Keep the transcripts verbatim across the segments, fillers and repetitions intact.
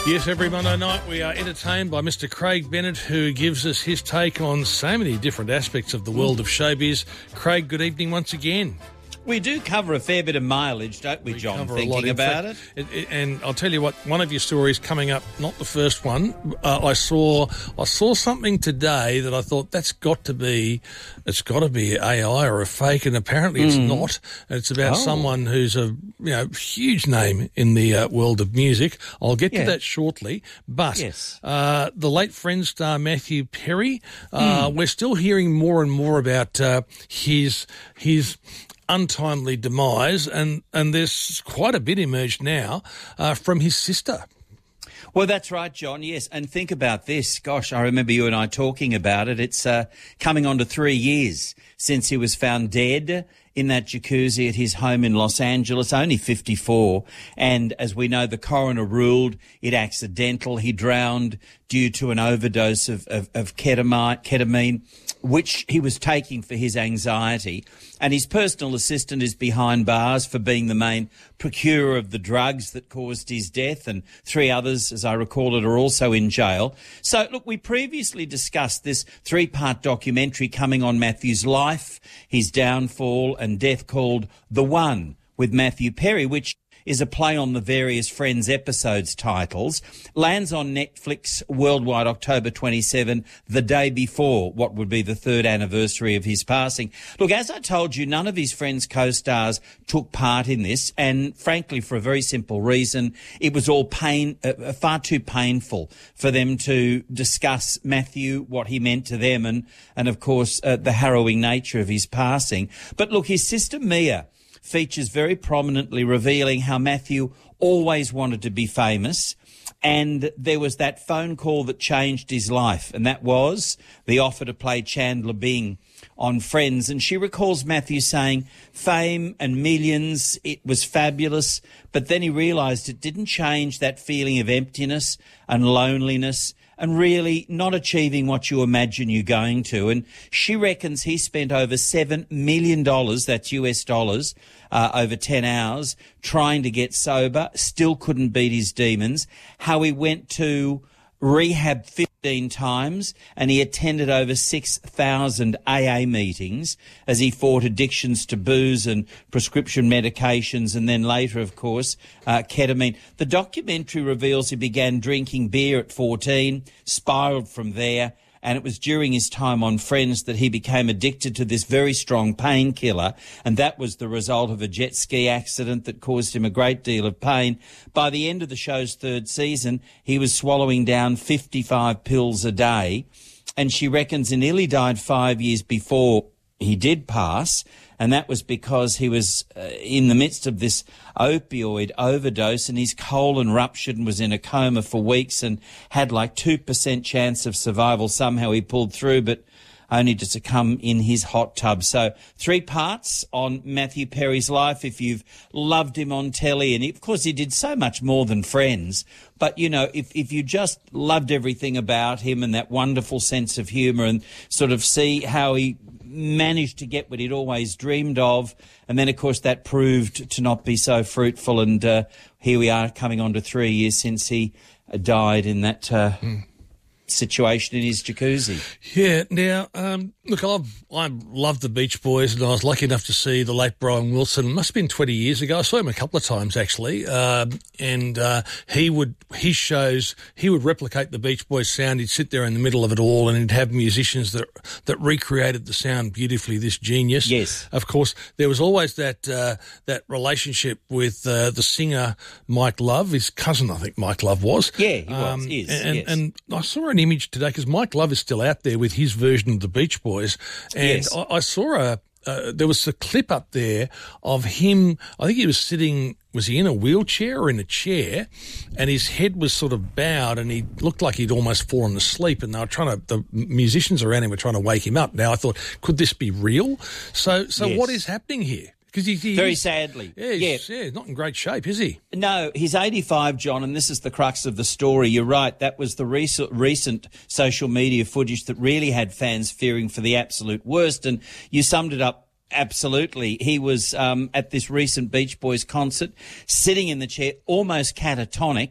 Yes, every Monday night we are entertained by Mister Craig Bennett, who gives us his take on so many different aspects of the world of showbiz. Craig, good evening once again. We do cover a fair bit of mileage, don't we, we John, thinking about fact, it? it? And I'll tell you what, one of your stories coming up, not the first one, uh, I saw I saw something today that I thought that's got to be, it's got to be A I or a fake, and apparently it's mm. not. It's about oh. someone who's a you know huge name in the uh, world of music. I'll get yeah. to that shortly. But yes. uh, the late Friends star Matthew Perry, uh, mm. we're still hearing more and more about uh, his his... untimely demise, and, and there's quite a bit emerged now uh, from his sister. Well, that's right, John, yes. And think about this. Gosh, I remember you and I talking about it. It's uh, coming on to three years since he was found dead in that jacuzzi at his home in Los Angeles, only fifty-four. And as we know, the coroner ruled it accidental. He drowned due to an overdose of, of, of ketamine, ketamine, which he was taking for his anxiety. And his personal assistant is behind bars for being the main procurer of the drugs that caused his death. And three others, as I recall it, are also in jail. So, look, we previously discussed this three-part documentary coming on Matthew's life, his downfall and death, called The One, with Matthew Perry, which is a play on the various Friends episodes titles, lands on Netflix worldwide October twenty-seventh, the day before what would be the third anniversary of his passing. Look, as I told you, none of his Friends co-stars took part in this, and frankly, for a very simple reason, it was all pain, uh, far too painful for them to discuss Matthew, what he meant to them, and, and of course, uh, the harrowing nature of his passing. But look, his sister Mia features very prominently, revealing how Matthew always wanted to be famous, and there was that phone call that changed his life, and that was the offer to play Chandler Bing on Friends. And she recalls Matthew saying, fame and millions, it was fabulous, but then he realised it didn't change that feeling of emptiness and loneliness and really not achieving what you imagine you're going to. And she reckons he spent over seven million dollars, that's U S dollars, uh, over ten hours, trying to get sober, still couldn't beat his demons. How he went to rehab fifteen times, and he attended over six thousand A A meetings as he fought addictions to booze and prescription medications, and then later, of course, uh, ketamine. The documentary reveals he began drinking beer at fourteen, spiralled from there, and it was during his time on Friends that he became addicted to this very strong painkiller, and that was the result of a jet ski accident that caused him a great deal of pain. By the end of the show's third season, he was swallowing down fifty-five pills a day, and she reckons he nearly died five years before he did pass, and that was because he was uh, in the midst of this opioid overdose, and his colon ruptured and was in a coma for weeks and had like two percent chance of survival. Somehow he pulled through, but only to succumb in his hot tub. So three parts on Matthew Perry's life. If you've loved him on telly, and he, of course he did so much more than Friends, but, you know, if, if you just loved everything about him and that wonderful sense of humour, and sort of see how he managed to get what he'd always dreamed of, and then, of course, that proved to not be so fruitful, and uh, here we are coming on to three years since he uh, died in that uh, mm. situation in his jacuzzi. Yeah, now, um, look, I've, I love the Beach Boys, and I was lucky enough to see the late Brian Wilson. It must have been twenty years ago. I saw him a couple of times, actually, um, and uh, he would, his shows, he would replicate the Beach Boys sound. He'd sit there in the middle of it all, and he'd have musicians that that recreated the sound beautifully, this genius. Yes. Of course, there was always that uh, that relationship with uh, the singer Mike Love, his cousin, I think Mike Love was. Yeah, he um, was, is, and, yes. and I saw an image today, because Mike Love is still out there with his version of the Beach Boys, and yes. I, I saw a uh, there was a clip up there of him. I think he was sitting. Was he in a wheelchair or in a chair? And his head was sort of bowed, and he looked like he'd almost fallen asleep. And they were trying to. The musicians around him were trying to wake him up. Now I thought, could this be real? So, so yes. what is happening here? Because he, he, very he's, sadly, yeah, he's, yeah, not in great shape, is he? No, he's eighty-five, John, and this is the crux of the story. You're right. That was the recent, recent social media footage that really had fans fearing for the absolute worst, and you summed it up absolutely. He was um, at this recent Beach Boys concert, sitting in the chair, almost catatonic,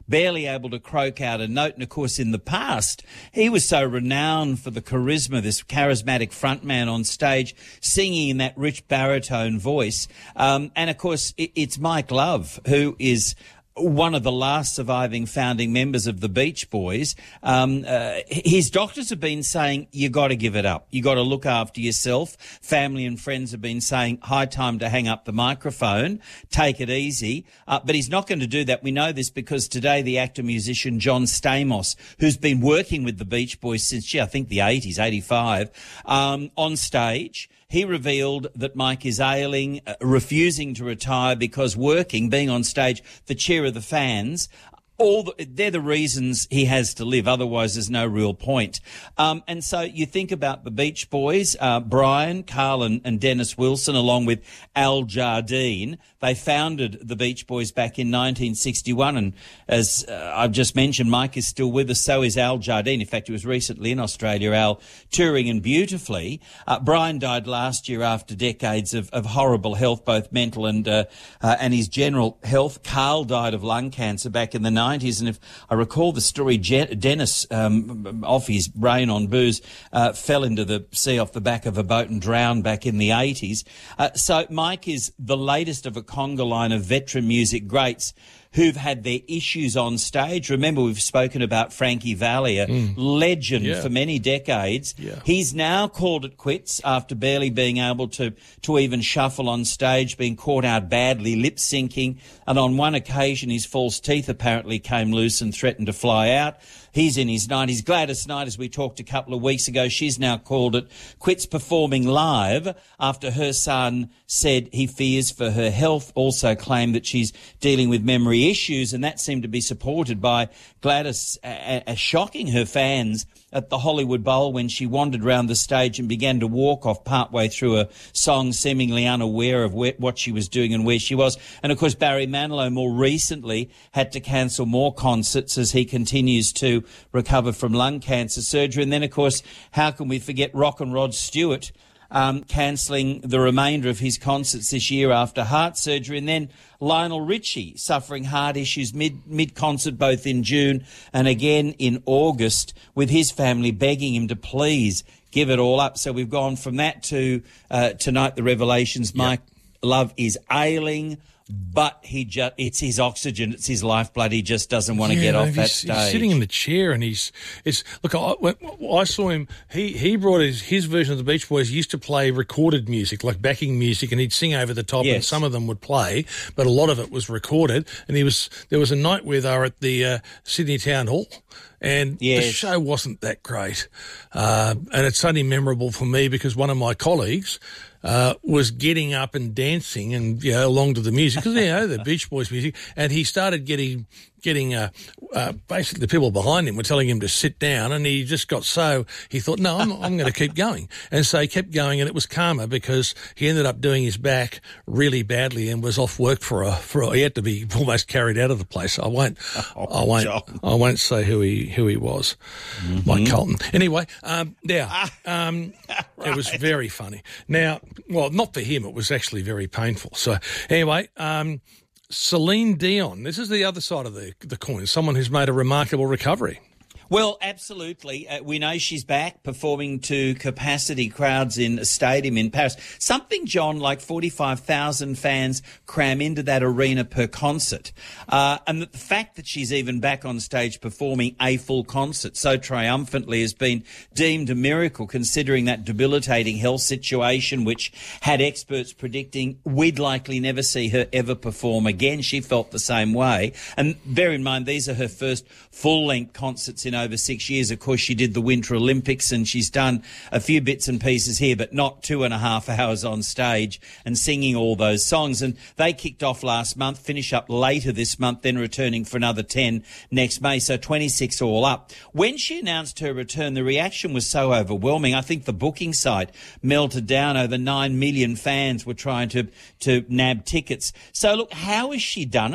barely able to croak out a note. And, of course, in the past, he was so renowned for the charisma, this charismatic frontman on stage, singing in that rich baritone voice. Um, and, of course, it, it's Mike Love, who is one of the last surviving founding members of the Beach Boys. Um, uh, his doctors have been saying, you got to give it up. You got to look after yourself. Family and friends have been saying, high time to hang up the microphone. Take it easy. Uh, but he's not going to do that. We know this because today the actor-musician John Stamos, who's been working with the Beach Boys since, gee, I think the eighties, eighty-five, um, on stage, he revealed that Mike is ailing, uh, refusing to retire because working, being on stage, the cheer of the fans, all the, they're the reasons he has to live. Otherwise, there's no real point. Um, and so you think about the Beach Boys, uh, Brian, Carl and, and Dennis Wilson, along with Al Jardine. They founded the Beach Boys back in nineteen sixty-one. And as uh, I've just mentioned, Mike is still with us. So is Al Jardine. In fact, he was recently in Australia, Al, touring and beautifully. Uh, Brian died last year after decades of, of horrible health, both mental and, uh, uh, and his general health. Carl died of lung cancer back in the nineties. And if I recall the story, Je- Dennis, um, off his brain on booze, uh, fell into the sea off the back of a boat and drowned back in the eighties. Uh, so Mike is the latest of a conga line of veteran music greats who've had their issues on stage. Remember, we've spoken about Frankie Valli, a mm. legend yeah. for many decades. Yeah. He's now called it quits after barely being able to, to even shuffle on stage, being caught out badly, lip syncing. And on one occasion, his false teeth apparently came loose and threatened to fly out. He's in his nineties. Gladys Knight, as we talked a couple of weeks ago, she's now called it quits performing live after her son said he fears for her health, also claimed that she's dealing with memory issues, and that seemed to be supported by Gladys uh, uh, shocking her fans at the Hollywood Bowl when she wandered round the stage and began to walk off partway through a song, seemingly unaware of where, what she was doing and where she was. And, of course, Barry Manilow more recently had to cancel more concerts as he continues to recover from lung cancer surgery. And then, of course, how can we forget Rock and Rod Stewart um, cancelling the remainder of his concerts this year after heart surgery, and then Lionel Richie suffering heart issues mid, mid-concert, both in June and again in August, with his family begging him to please give it all up. So we've gone from that to uh, tonight, the revelations. Yep. Mike Love is ailing, but he just, it's his oxygen, it's his lifeblood. He just doesn't want to yeah, get off he's, that stage. He's sitting in the chair and he's, it's, look, I, I saw him, he, he brought his, his version of the Beach Boys. He used to play recorded music, like backing music, and he'd sing over the top, yes. and some of them would play, but a lot of it was recorded. And he was, there was a night where they were at the uh, Sydney Town Hall, and yes. the show wasn't that great. Uh, and it's only memorable for me because one of my colleagues uh, was getting up and dancing and, you know, along to the music, because, you know, the Beach Boys music, and he started getting, getting, uh, uh, basically the people behind him were telling him to sit down, and he just got so, he thought, no, I'm, I'm going to keep going. And so he kept going, and it was karma because he ended up doing his back really badly and was off work for a, for a, he had to be almost carried out of the place. I won't, oh, I won't, John. I won't say who he, who he was, mm-hmm. Mike Colton. Anyway, um, now, um, right. It was very funny. Now, well, not for him, it was actually very painful. So anyway, um, Celine Dion, this is the other side of the, the coin, someone who's made a remarkable recovery. Well, absolutely. Uh, we know she's back performing to capacity crowds in a stadium in Paris. Something, John, like forty-five thousand fans cram into that arena per concert. Uh, and the fact that she's even back on stage performing a full concert so triumphantly has been deemed a miracle, considering that debilitating health situation, which had experts predicting we'd likely never see her ever perform again. She felt the same way. And bear in mind, these are her first full-length concerts in over six years. Of course, she did the Winter Olympics, and she's done a few bits and pieces here, but not two and a half hours on stage and singing all those songs. And they kicked off last month, finish up later this month, then returning for another ten next May, so twenty-six all up. When she announced her return, the reaction was so overwhelming. I think the booking site melted down. Over nine million fans were trying to, to nab tickets. So look, how has she done it?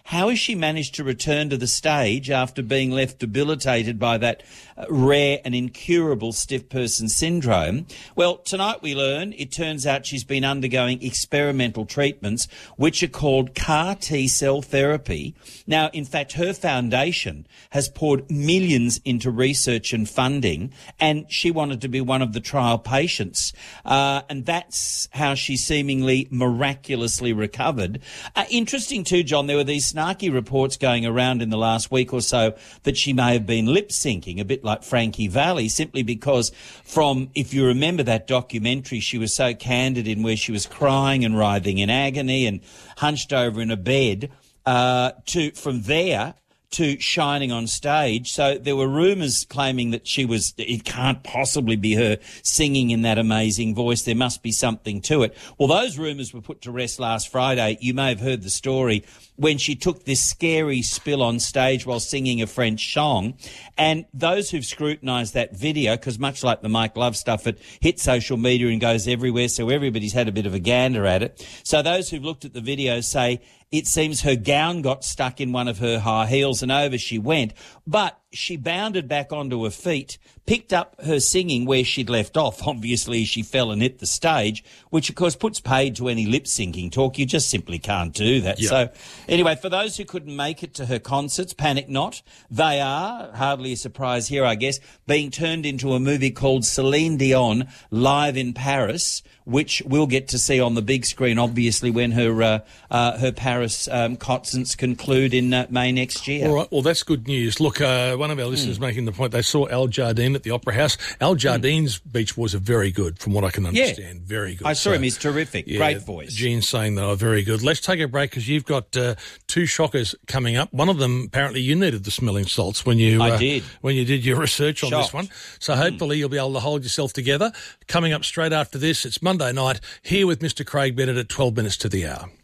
how has she managed to return to the stage after being left debilitated by that uh, rare and incurable stiff person syndrome? Well, tonight we learn it turns out she's been undergoing experimental treatments which are called C A R T-cell therapy. Now, in fact, her foundation has poured millions into research and funding, and she wanted to be one of the trial patients. Uh, and that's how she seemingly miraculously recovered. Uh, interesting too, John, there were these snarky reports going around in the last week or so that she may have been lip-syncing, a bit like Frankie Valli, simply because from, if you remember that documentary, she was so candid in where she was crying and writhing in agony and hunched over in a bed, uh, to, from there, to shining on stage. So there were rumours claiming that she was, it can't possibly be her singing in that amazing voice. There must be something to it. Well, those rumours were put to rest last Friday. You may have heard the story when she took this scary spill on stage while singing a French song. And those who've scrutinised that video, because much like the Mike Love stuff, it hits social media and goes everywhere, so everybody's had a bit of a gander at it. So those who've looked at the video say it seems her gown got stuck in one of her high heels and over she went. But she bounded back onto her feet, picked up her singing where she'd left off. Obviously, she fell and hit the stage, which, of course, puts paid to any lip-syncing talk. You just simply can't do that. Yeah. So, anyway, for those who couldn't make it to her concerts, panic not. They are, hardly a surprise here, I guess, being turned into a movie called Celine Dion Live in Paris, which we'll get to see on the big screen, obviously, when her uh, uh, her Paris um, concerts conclude in uh, May next year. All right, well, that's good news. Look, uh, one of our listeners mm. making the point, they saw Al Jardine at the Opera House. Al Jardine's mm. Beach Boys are very good, from what I can understand. Yeah. Very good. I saw so, him. He's terrific. Yeah, great voice. Gene's saying they are very good. Let's take a break because you've got uh, two shockers coming up. One of them, apparently, you needed the smelling salts when you, I uh, did. when you did your research on Shocked. this one. So hopefully mm. you'll be able to hold yourself together. Coming up straight after this, it's Monday night, here with Mister Craig Bennett at twelve minutes to the hour.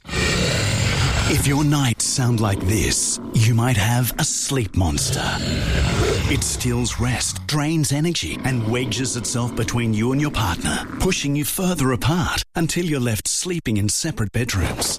If your nights sound like this, you might have a sleep monster. It steals rest, drains energy, and wedges itself between you and your partner, pushing you further apart until you're left sleeping in separate bedrooms.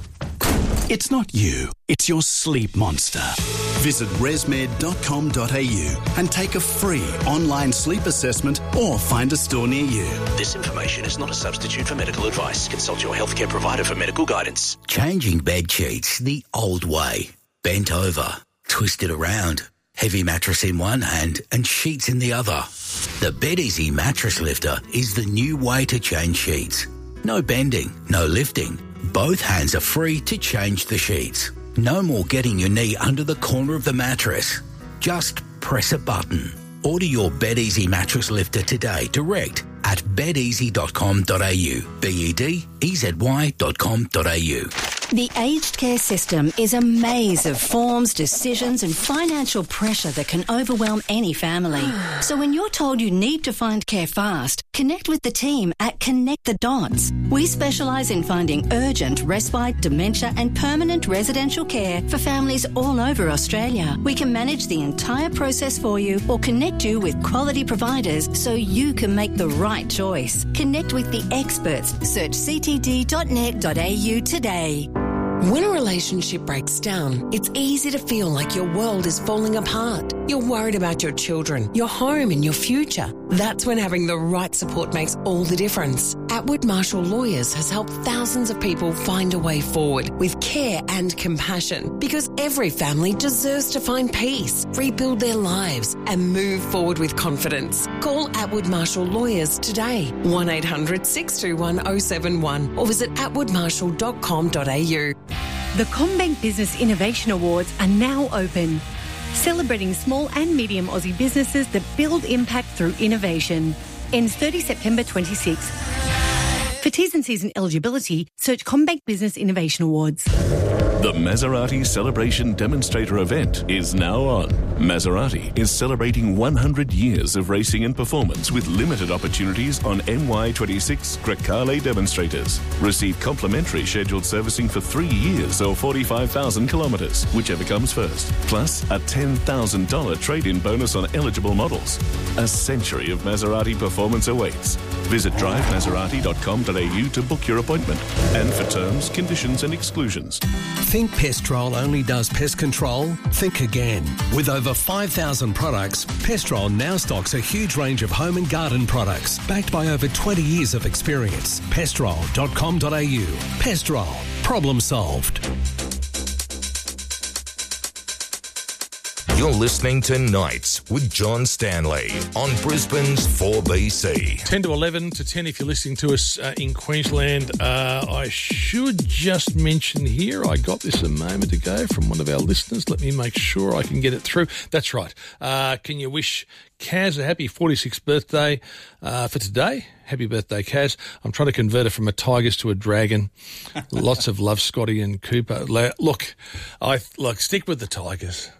It's not you, it's your sleep monster. Visit resmed dot com dot a u and take a free online sleep assessment or find a store near you. This information is not a substitute for medical advice. Consult your healthcare provider for medical guidance. Changing bed sheets the old way. Bent over, twisted around, heavy mattress in one hand and sheets in the other. The BedEasy Mattress Lifter is the new way to change sheets. No bending, no lifting. Both hands are free to change the sheets. No more getting your knee under the corner of the mattress. Just press a button. Order your BedEasy Mattress Lifter today direct at bed easy dot com dot a u. B E D E Z Y dot com dot a u. The aged care system is a maze of forms, decisions and financial pressure that can overwhelm any family. So when you're told you need to find care fast, connect with the team at Connect the Dots. We specialise in finding urgent, respite, dementia and permanent residential care for families all over Australia. We can manage the entire process for you or connect you with quality providers so you can make the right choice. Connect with the experts. Search c t d dot net dot a u today. When a relationship breaks down, it's easy to feel like your world is falling apart. You're worried about your children, your home and your future. That's when having the right support makes all the difference. Atwood Marshall Lawyers has helped thousands of people find a way forward with care and compassion, because every family deserves to find peace, rebuild their lives and move forward with confidence. Call Atwood Marshall Lawyers today, one eight hundred six two one oh seven one or visit atwood marshall dot com dot a u. The CommBank Business Innovation Awards are now open, celebrating small and medium Aussie businesses that build impact through innovation. Ends thirtieth September twenty-sixth. For T's and C's and eligibility, search CommBank Business Innovation Awards. The Maserati Celebration Demonstrator event is now on. Maserati is celebrating one hundred years of racing and performance with limited opportunities on M Y twenty-six Grecale demonstrators. Receive complimentary scheduled servicing for three years or forty-five thousand kilometres, whichever comes first. Plus a ten thousand dollars trade-in bonus on eligible models. A century of Maserati performance awaits. Visit drive maserati dot com dot a u to book your appointment and for terms, conditions and exclusions. Think Pestrol only does pest control? Think again. With over five thousand products, Pestrol now stocks a huge range of home and garden products backed by over twenty years of experience. pestrol dot com dot a u. Pestrol. Problem solved. You're listening to Nights with John Stanley on Brisbane's four B C. ten to eleven to ten if you're listening to us uh, in Queensland. Uh, I should just mention here, I got this a moment ago from one of our listeners. Let me make sure I can get it through. That's right. Uh, can you wish Kaz a happy forty-sixth birthday uh, for today? Happy birthday, Kaz. I'm trying to convert her from a Tigers to a Dragon. Lots of love, Scotty and Cooper. Look, I look, stick with the Tigers.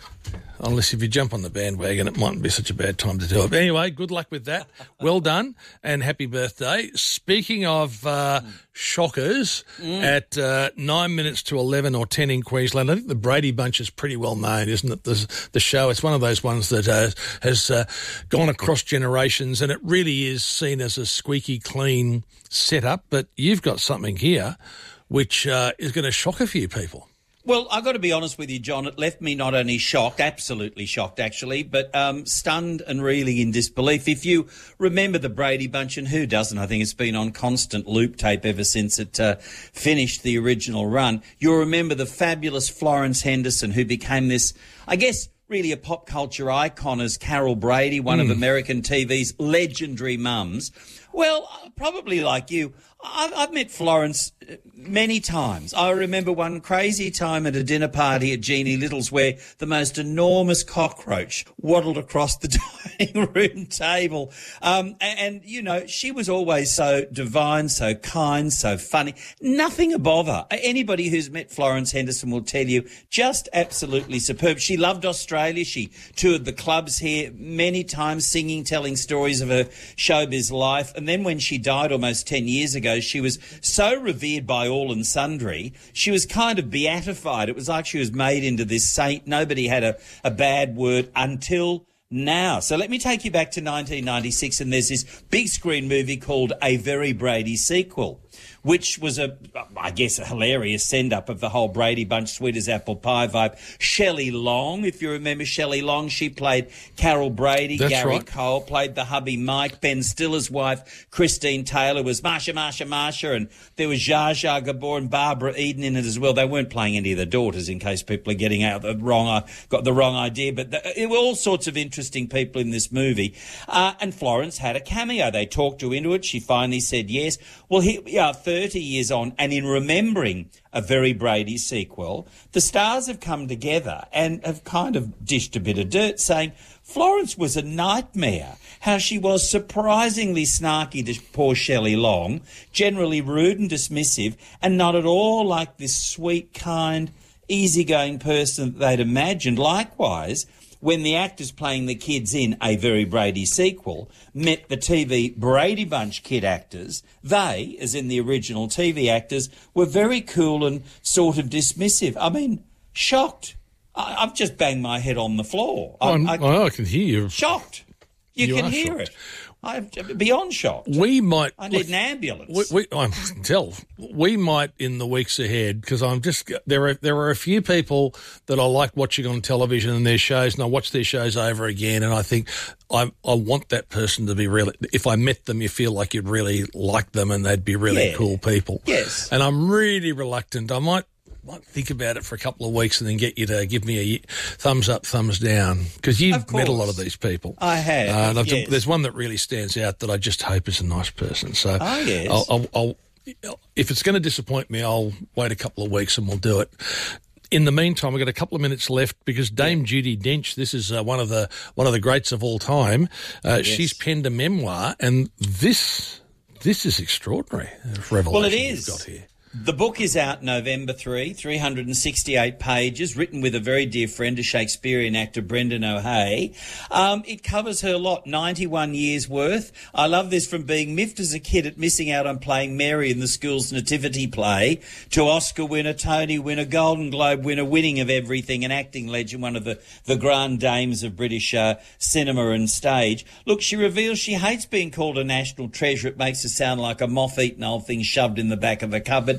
Unless if you jump on the bandwagon, it mightn't be such a bad time to do it. But anyway, good luck with that. Well done and happy birthday. Speaking of uh, shockers, mm. at uh, nine minutes to eleven or ten in Queensland, I think the Brady Bunch is pretty well known, isn't it? The, the show, it's one of those ones that uh, has uh, gone across generations, and it really is seen as a squeaky clean setup. But you've got something here which uh, is going to shock a few people. Well, I've got to be honest with you, John. It left me not only shocked, absolutely shocked, actually, but um, stunned and really in disbelief. If you remember the Brady Bunch, and who doesn't? I think it's been on constant loop tape ever since it uh, finished the original run. You'll remember the fabulous Florence Henderson, who became this, I guess, really a pop culture icon as Carol Brady, one mm. of American T V's legendary mums. Well, probably like you, I've, I've met Florence many times. I remember one crazy time at a dinner party at Jeannie Little's where the most enormous cockroach waddled across the dining room table. Um, and, and, you know, she was always so divine, so kind, so funny. Nothing a bother. Anybody who's met Florence Henderson will tell you just absolutely superb. She loved Australia. She toured the clubs here many times, singing, telling stories of her showbiz life. And then when she died almost ten years ago, she was so revered by all and sundry, she was kind of beatified. It was like she was made into this saint. Nobody had a, a bad word until now. So let me take you back to nineteen ninety-six, and there's this big screen movie called A Very Brady Sequel, which was a, I guess, a hilarious send-up of the whole Brady Bunch, sweet as apple pie vibe. Shelley Long, if you remember Shelley Long, she played Carol Brady. That's Gary right. Cole played the hubby Mike. Ben Stiller's wife, Christine Taylor, was Marsha, Marsha, Marsha, and there was Zsa Zsa Gabor and Barbara Eden in it as well. They weren't playing any of the daughters, in case people are getting out the wrong, got the wrong idea, but the, there were all sorts of interesting people in this movie. Uh, and Florence had a cameo. They talked her into it. She finally said yes. Well, here we are, thirty years on, and in remembering A Very Brady Sequel, the stars have come together and have kind of dished a bit of dirt, saying Florence was a nightmare, how she was surprisingly snarky to poor Shelley Long, generally rude and dismissive, and not at all like this sweet, kind, easygoing person that they'd imagined. Likewise, when the actors playing the kids in A Very Brady Sequel met the T V Brady Bunch kid actors, they, as in the original T V actors, were very cool and sort of dismissive. I mean, shocked. I, I've just banged my head on the floor. I, I, I, I can hear you. Shocked. You, you can hear shocked. it. I'm beyond shocked. We might... I need an ambulance. We, we, I can tell. We might, in the weeks ahead, because I'm just... There are there are a few people that I like watching on television and their shows, and I watch their shows over again, and I think I I want that person to be really... If I met them, you feel like you'd really like them and they'd be really yeah. cool people. Yes. And I'm really reluctant. I might... might think about it for a couple of weeks and then get you to give me a thumbs up, thumbs down, because you've met a lot of these people. I have. Uh, and I've yes. There's one that really stands out that I just hope is a nice person. So oh, yes. I'll, I'll, I'll, if it's going to disappoint me, I'll wait a couple of weeks and we'll do it. In the meantime, we've got a couple of minutes left because Dame yeah. Judi Dench, this is uh, one of the one of the greats of all time. Uh, yes. She's penned a memoir, and this this is extraordinary. Revelation well, it is. You've got here. The book is out November third, three hundred sixty-eight pages, written with a very dear friend, a Shakespearean actor, Brendan O'Hay. Um, it covers her lot, ninety-one years worth. I love this, from being miffed as a kid at missing out on playing Mary in the school's nativity play, to Oscar winner, Tony winner, Golden Globe winner, winning of everything, an acting legend, one of the, the grand dames of British uh, cinema and stage. Look, she reveals she hates being called a national treasure. It makes her sound like a moth-eaten old thing shoved in the back of a cupboard.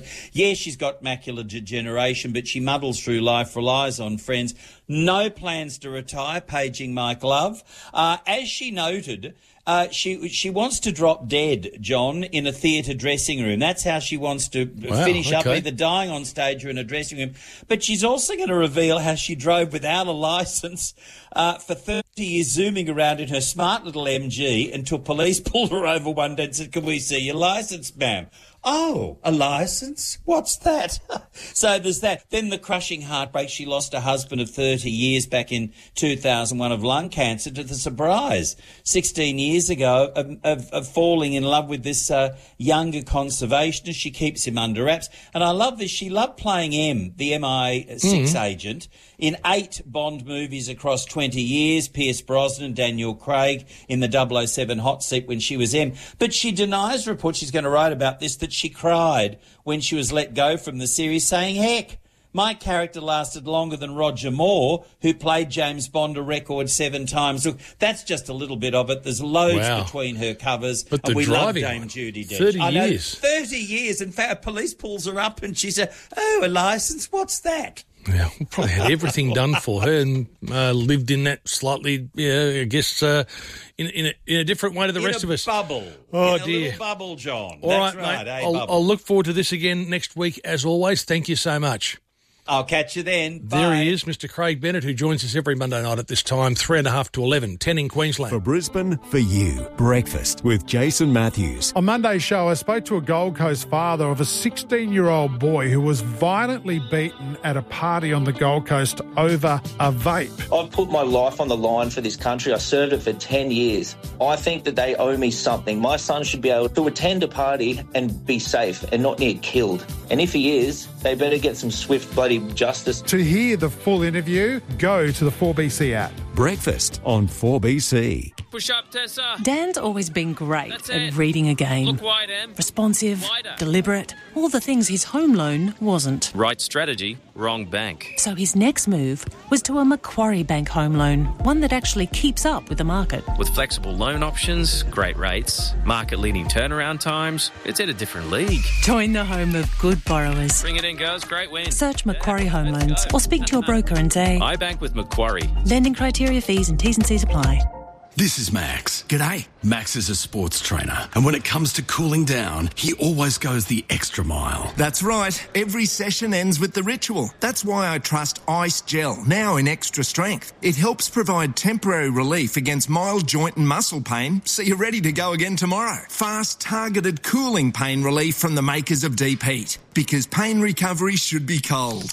Yes, she's got macular degeneration, but she muddles through life, relies on friends. No plans to retire, paging Mike Love. Uh, as she noted, uh, she she wants to drop dead, John, in a theatre dressing room. That's how she wants to Wow, finish up, okay. either dying on stage or in a dressing room. But she's also going to reveal how she drove without a licence uh, for thirty years, zooming around in her smart little M G until police pulled her over one day and said, "Can we see your licence, ma'am?" Oh, a licence? What's that? So there's that. Then the crushing heartbreak. She lost her husband of thirty years back in two thousand one of lung cancer to the surprise sixteen years ago of, of, of falling in love with this uh, younger conservationist. She keeps him under wraps. And I love this. She loved playing M, the M I six Mm. agent, in eight Bond movies across twenty years. Pierce Brosnan, Daniel Craig in the double oh seven hot seat when she was M. But she denies reports, she's going to write about this, that she cried when she was let go from the series, saying, heck, my character lasted longer than Roger Moore, who played James Bond a record seven times. Look, that's just a little bit of it. There's loads Wow. between her covers. But the and we love driving Dame one, Judi Dench. thirty I know, years. thirty years. In fact, a police pulls her up and she said, oh, a licence? What's that? Yeah, we probably had everything done for her and uh, lived in that slightly, yeah, I guess, uh, in, in, a, in a different way to the in rest a of us. bubble. Oh, in a dear. little bubble, John. All That's right, right, mate. eh, I'll, bubble. I'll look forward to this again next week. As always, thank you so much. I'll catch you then. There Bye. he is, Mister Craig Bennett, who joins us every Monday night at this time, three and a half to eleven, ten in Queensland. For Brisbane, for you, breakfast with Jason Matthews. On Monday's show, I spoke to a Gold Coast father of a sixteen-year-old boy who was violently beaten at a party on the Gold Coast over a vape. I've put my life on the line for this country. I served it for ten years. I think that they owe me something. My son should be able to attend a party and be safe and not get killed. And if he is, they better get some swift bloody justice. To hear the full interview, go to the four B C app. Breakfast on four B C. Push up, Tessa. Dan's always been great That's at it. reading a game. Look wide, Em. Responsive, Wider. deliberate, all the things his home loan wasn't. Right strategy, wrong bank. So his next move was to a Macquarie Bank home loan, one that actually keeps up with the market. With flexible loan options, great rates, market-leading turnaround times, it's in a different league. Join the home of good borrowers. Bring it in, girls. Great win. Search Macquarie Home Loans or speak to your broker and say, I bank with Macquarie. lending criteria, fees and T's and C's apply. This is Max. G'day. Max is a sports trainer, and when it comes to cooling down, he always goes the extra mile. That's right. Every session ends with the ritual. That's why I trust Ice Gel, now in extra strength. It helps provide temporary relief against mild joint and muscle pain, so you're ready to go again tomorrow. Fast, targeted cooling pain relief from the makers of Deep Heat. Because pain recovery should be cold.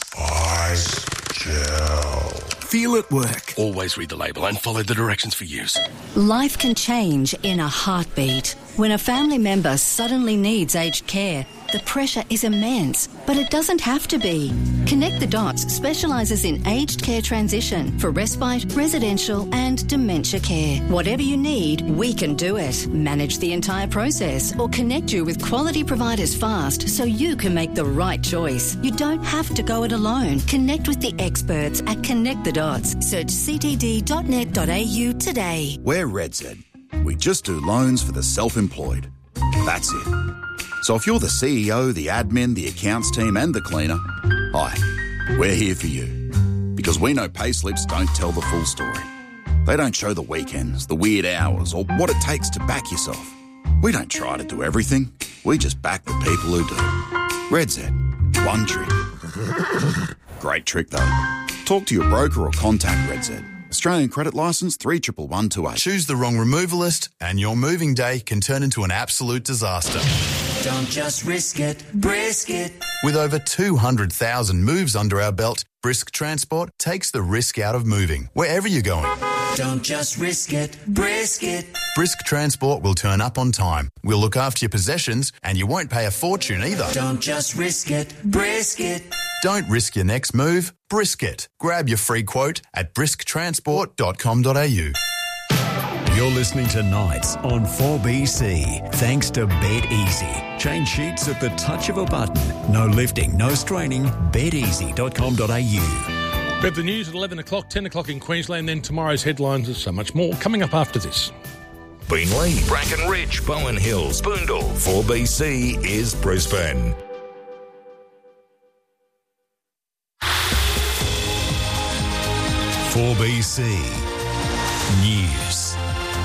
Ice Gel. Feel it work. Always read the label and follow the directions for use. Life can change in a heartbeat. When a family member suddenly needs aged care, the pressure is immense, but it doesn't have to be. Connect the Dots specialises in aged care transition for respite, residential and dementia care. Whatever you need, we can do it. Manage the entire process or connect you with quality providers fast so you can make the right choice. You don't have to go it alone. Connect with the experts at Connect the Dots. Search c t d dot net dot a u today. We're RedZ. We just do loans for the self-employed. That's it. So if you're the C E O, the admin, the accounts team and the cleaner, hi, we're here for you. Because we know payslips don't tell the full story. They don't show the weekends, the weird hours or what it takes to back yourself. We don't try to do everything. We just back the people who do. RedZ. One trick. Great trick though. Talk to your broker or contact RedZ. Australian credit licence three one one two eight. Choose the wrong removalist and your moving day can turn into an absolute disaster. Don't just risk it, brisk it. With over two hundred thousand moves under our belt, Brisk Transport takes the risk out of moving, wherever you're going. Don't just risk it, brisk it. Brisk Transport will turn up on time. We'll look after your possessions and you won't pay a fortune either. Don't just risk it, brisk it. Don't risk your next move, brisk it. Grab your free quote at brisk transport dot com dot a u. You're listening to Nights on four B C, thanks to Bed Easy. Change sheets at the touch of a button. No lifting, no straining. bed easy dot com dot a u. We have the news at eleven o'clock, ten o'clock in Queensland, then tomorrow's headlines and so much more coming up after this. Beenleigh, Bracken Ridge, Bowen Hills, Boondall. four B C is Brisbane. four B C News.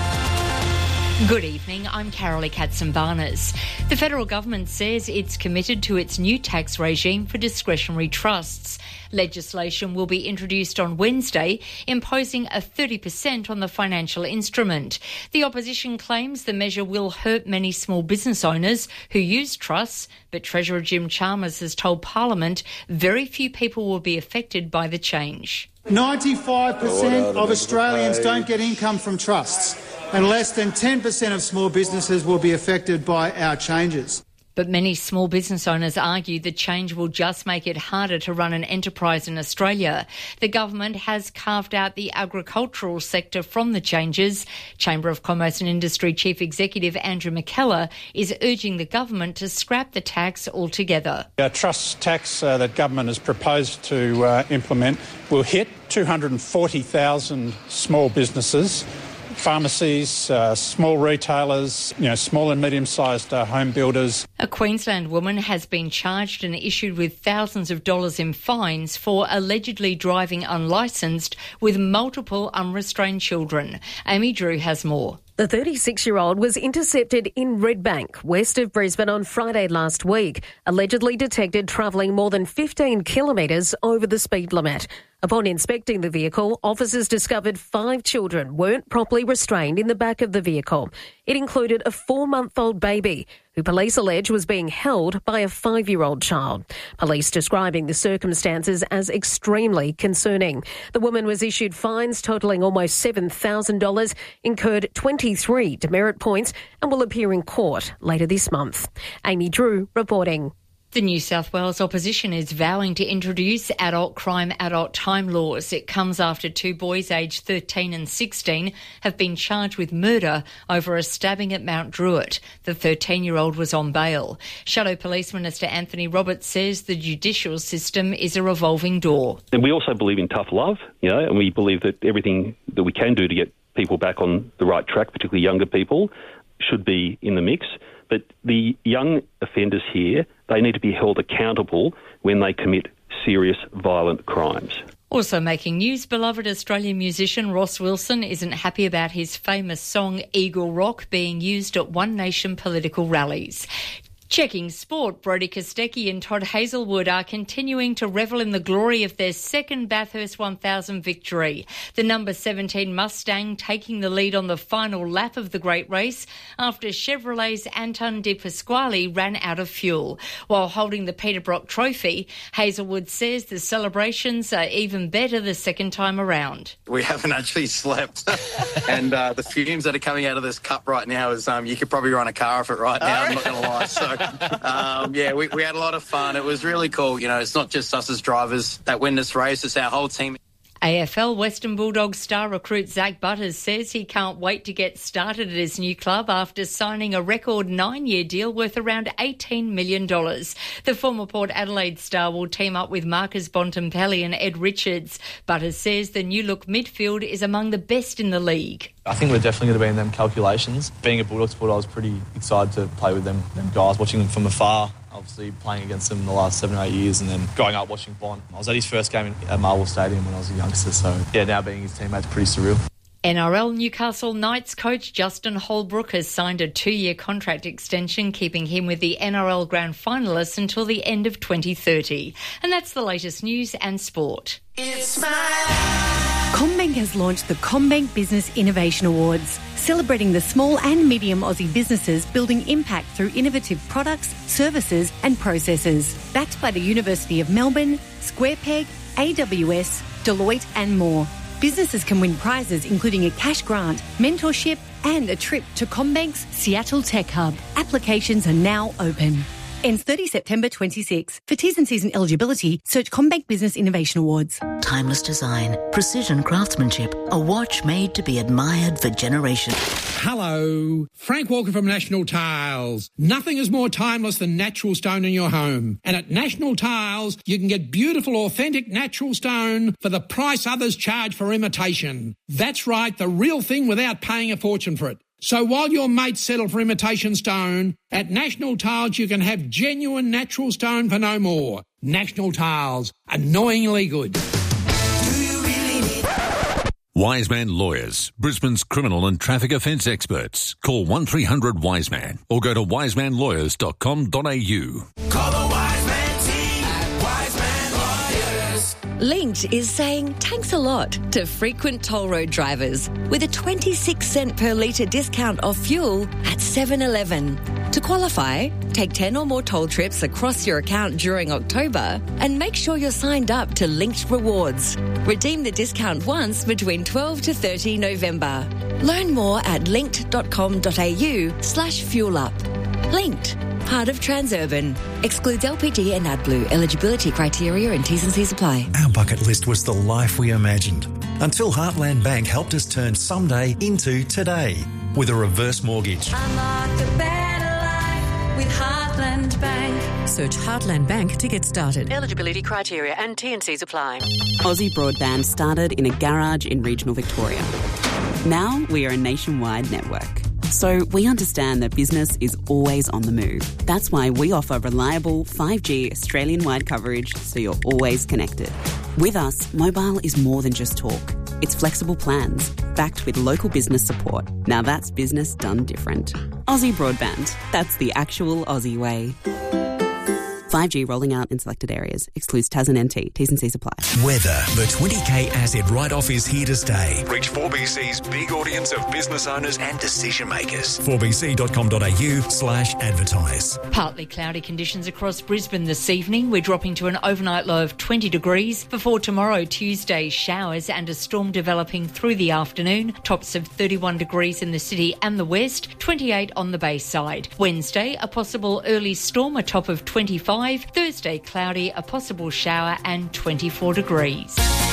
Good evening, I'm Carolee Katzenbarnes. The federal government says it's committed to its new tax regime for discretionary trusts. Legislation will be introduced on Wednesday, imposing a thirty percent on the financial instrument. The opposition claims the measure will hurt many small business owners who use trusts, but Treasurer Jim Chalmers has told Parliament very few people will be affected by the change. ninety-five percent of Australians don't get income from trusts, and less than ten percent of small businesses will be affected by our changes. But many small business owners argue the change will just make it harder to run an enterprise in Australia. The government has carved out the agricultural sector from the changes. Chamber of Commerce and Industry Chief Executive Andrew McKellar is urging the government to scrap the tax altogether. Our trust tax uh, that government has proposed to uh, implement will hit two hundred forty thousand small businesses, pharmacies, uh, small retailers, you know, small and medium-sized uh, home builders. A Queensland woman has been charged and issued with thousands of dollars in fines for allegedly driving unlicensed with multiple unrestrained children. Amy Drew has more. The thirty-six-year-old was intercepted in Redbank, west of Brisbane, on Friday last week, allegedly detected travelling more than fifteen kilometres over the speed limit. Upon inspecting the vehicle, officers discovered five children weren't properly restrained in the back of the vehicle. It included a four-month-old baby, who police allege was being held by a five-year-old child. Police describing the circumstances as extremely concerning. The woman was issued fines totalling almost seven thousand dollars, incurred twenty-three demerit points, and will appear in court later this month. Amy Drew reporting. The New South Wales opposition is vowing to introduce adult crime, adult time laws. It comes after two boys aged thirteen and sixteen have been charged with murder over a stabbing at Mount Druitt. The thirteen-year-old was on bail. Shadow Police Minister Anthony Roberts says the judicial system is a revolving door. And we also believe in tough love, you know, and we believe that everything that we can do to get people back on the right track, particularly younger people, should be in the mix. But the young offenders here, they need to be held accountable when they commit serious violent crimes. Also making news, beloved Australian musician Ross Wilson isn't happy about his famous song Eagle Rock being used at One Nation political rallies. Checking sport, Brodie Kostecki and Todd Hazelwood are continuing to revel in the glory of their second Bathurst one thousand victory. The number seventeen Mustang taking the lead on the final lap of the great race after Chevrolet's Anton De Pasquale ran out of fuel. While holding the Peter Brock Trophy, Hazelwood says the celebrations are even better the second time around. We haven't actually slept. and uh, the fumes that are coming out of this cup right now is um, you could probably run a car off it right now, I'm not going to lie. So um, yeah, we, we had a lot of fun. It was really cool. You know, it's not just us as drivers that win this race, it's our whole team. A F L Western Bulldogs star recruit Zach Butters says he can't wait to get started at his new club after signing a record nine-year deal worth around eighteen million dollars. The former Port Adelaide star will team up with Marcus Bontempelli and Ed Richards. Butters says the new-look midfield is among the best in the league. I think we're definitely going to be in them calculations. Being a Bulldogs supporter, I was pretty excited to play with them, them guys, watching them from afar. Obviously playing against them in the last seven or eight years and then growing up watching Bont. I was at his first game at Marvel Stadium when I was a youngster, so yeah, now being his teammate's pretty surreal. N R L Newcastle Knights coach Justin Holbrook has signed a two-year contract extension, keeping him with the N R L Grand Finalists until the end of twenty thirty. And that's the latest news and sport. It's my... CommBank has launched the CommBank Business Innovation Awards, celebrating the small and medium Aussie businesses building impact through innovative products, services and processes. Backed by the University of Melbourne, SquarePeg, A W S, Deloitte and more. Businesses can win prizes including a cash grant, mentorship and a trip to CommBank's Seattle Tech Hub. Applications are now open. Ends thirtieth September twenty-six. For T's and C's and eligibility, search CommBank Business Innovation Awards. Timeless design, precision craftsmanship, a watch made to be admired for generations. Hello, Frank Walker from National Tiles. Nothing is more timeless than natural stone in your home. And at National Tiles, you can get beautiful, authentic natural stone for the price others charge for imitation. That's right, the real thing without paying a fortune for it. So while your mates settle for imitation stone, at National Tiles you can have genuine natural stone for no more. National Tiles, annoyingly good. Do you really need... Wiseman Lawyers, Brisbane's criminal and traffic offence experts. Call one three hundred Wiseman or go to wiseman lawyers dot com dot a u. Call the Wiseman team at Wiseman Lawyers. Linked is saying thanks a lot to frequent toll road drivers with a twenty-six cent per litre discount off fuel at seven eleven. To qualify, take ten or more toll trips across your account during October and make sure you're signed up to Linked Rewards. Redeem the discount once between twelve to thirty November. Learn more at linked dot com dot a u slash fuel up. Linked, part of Transurban. Excludes L P G and AdBlue. Eligibility criteria and T's and C's apply. Our bucket list was the life we imagined until Heartland Bank helped us turn someday into today with a reverse mortgage. Unlock the better life with Heartland Bank. Search Heartland Bank to get started. Eligibility criteria and T and C's apply. Aussie Broadband started in a garage in regional Victoria. Now we are a nationwide network. So we understand that business is always on the move. That's why we offer reliable five G Australian-wide coverage so you're always connected. With us, mobile is more than just talk. It's flexible plans, backed with local business support. Now that's business done different. Aussie Broadband. That's the actual Aussie way. five G rolling out in selected areas. Excludes Tasman N T. T's and C's apply. Weather. The twenty K asset write-off is here to stay. Reach four B C's big audience of business owners and decision makers. four b c dot com dot a u slash advertise. Partly cloudy conditions across Brisbane this evening. We're dropping to an overnight low of twenty degrees. Before tomorrow, Tuesday, showers and a storm developing through the afternoon. Tops of thirty-one degrees in the city and the west, twenty-eight on the bay side. Wednesday, a possible early storm, a top of twenty-five. Thursday, cloudy, a possible shower and twenty-four degrees.